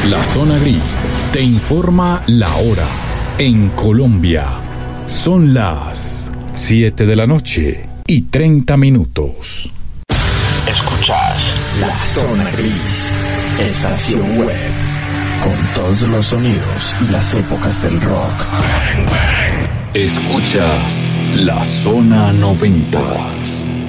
La Zona Gris te informa la hora. En Colombia son las 7 de la noche y 30 minutos. Escuchas La Zona Gris, estación web, con todos los sonidos y las épocas del rock. Escuchas La Zona 90.